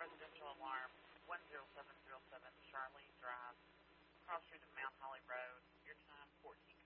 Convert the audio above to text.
Residential alarm 10707 Charlene Drive, cross street of Mount Holly Road. Your time 14